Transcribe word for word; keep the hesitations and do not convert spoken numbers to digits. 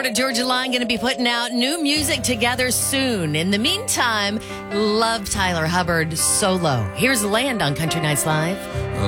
Florida Georgia Line going to be putting out new music together soon. In the meantime, love Tyler Hubbard solo. Here's Land on Country Nights Live.